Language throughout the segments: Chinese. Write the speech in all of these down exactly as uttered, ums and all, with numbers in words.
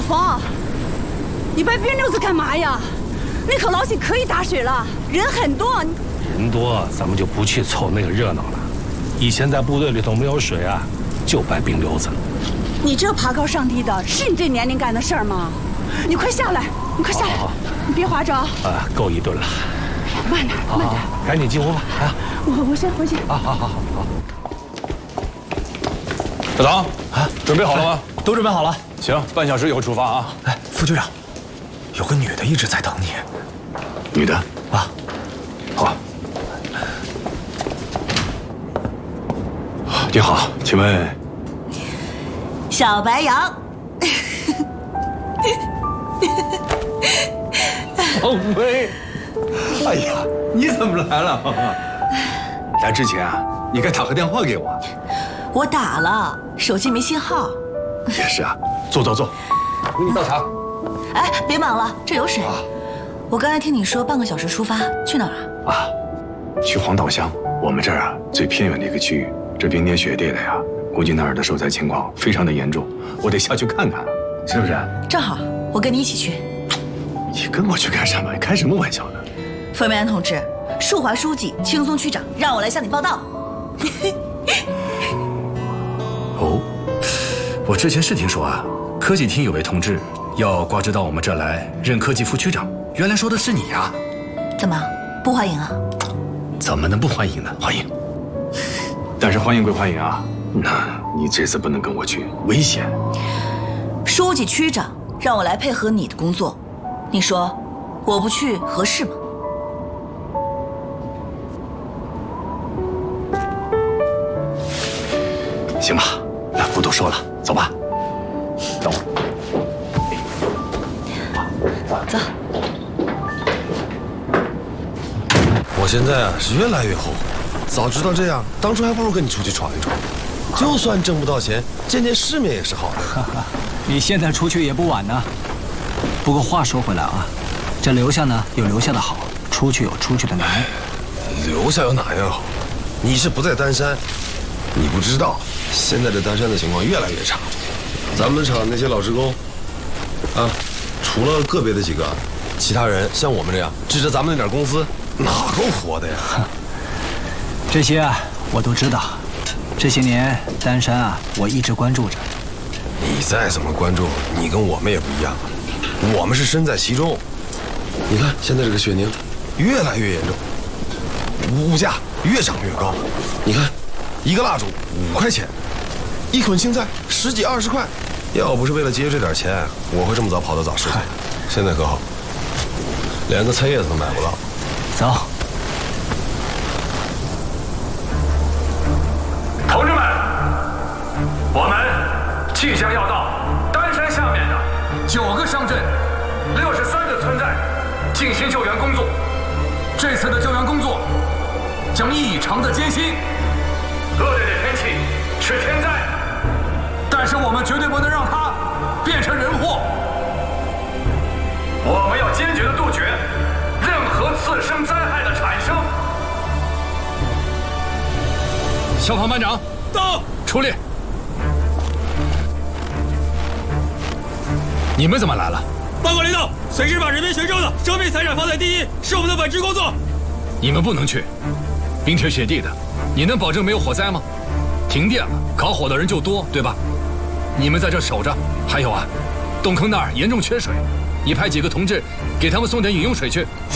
峰，你摆冰溜子干嘛呀？那口老井可以打水了，人很多。 人多，咱们就不去凑那个热闹了。以前在部队里头没有水啊，就摆冰溜子。 你这爬高上低的，是你这年龄干的事儿吗？你快下来，你快下来，你别划着啊！ 啊，够一顿了。 慢点，慢点， 赶紧进屋吧！啊， 我我先回去。 啊，好好好好。 小唐啊，准备好了吗？ 都准备好了。 行，半小时以后出发啊！ 哎，副局长，有个女的一直在等你。 女的啊， 好。你好，请问小白杨。 王菲，哎呀，你怎么来了？来之前啊，你该打个电话给我。 我打了，手机没信号。 也是啊，坐坐坐，给你倒茶。 哎，别忙了，这有水。 啊、 我刚才听你说半个小时出发，去哪儿啊？ 啊，去黄岛乡，我们这儿啊最偏远的一个区域，这冰天雪地的呀，估计那儿的受灾情况非常的严重，我得下去看看，是不是？ 正好，我跟你一起去。 你跟我去干什么？开什么玩笑呢？ 冯梅安同志，树华书记、青松区长让我来向你报道。 哦，我之前是听说啊，科技厅有位同志要挂职到我们这儿来任科技副区长，原来说的是你呀、啊？ 怎么不欢迎啊？ 怎么能不欢迎呢？欢迎。 但是欢迎归欢迎啊，那你这次不能跟我去，危险。 书记、区长让我来配合你的工作。你说我不去合适吗？ 行吧，那不多说了，走吧。等会儿。 走。 我现在啊是越来越后悔，早知道这样，当初还不如跟你出去闯一闯。就算挣不到钱，见见世面也是好的。 你现在出去也不晚呢。不过话说回来啊，这留下呢有留下的好，出去有出去的难。 留下有哪样好？你是不在丹山，你不知道，现在这丹山的情况越来越差。咱们厂那些老职工，啊，除了个别的几个，其他人像我们这样，指着咱们那点工资，哪够活的呀？ 这些啊，我都知道。这些年丹山啊，我一直关注着。 你再怎么关注，你跟我们也不一样。我们是身在其中。你看现在这个血凝越来越严重，物价越涨越高。你看，一个蜡烛五块钱，一捆青菜十几二十块。要不是为了节约这点钱，我会这么早跑到早市去？现在可好，连个菜叶子都买不到。 走。 同志们，我们即将要到丹山下面的九个乡镇、六十三个村寨进行救援工作。这次的救援工作将异常的艰辛，恶劣的天气是天灾，但是我们绝对不能让它变成人祸。我们要坚决的杜绝任何次生灾害的产生。 消防班长到，出列。你们怎么来了？ 报告领导，随时把人民群众的生命财产放在第一，是我们的本职工作。 你们不能去，冰天雪地的，你能保证没有火灾吗？停电了，搞火的人就多，对吧？你们在这守着。还有啊，洞坑那儿严重缺水，你派几个同志给他们送点饮用水去。 是。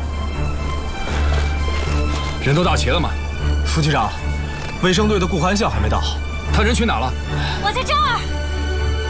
人都到齐了吗？ 副局长，卫生队的顾寒笑还没到， 他人去哪了？ 我在这儿。